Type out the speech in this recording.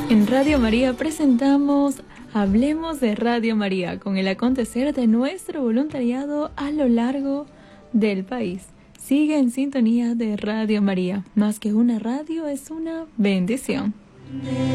En Radio María presentamos Hablemos de Radio María con el acontecer de nuestro voluntariado a lo largo del país. Sigue en sintonía de Radio María. Más que una radio, es una bendición.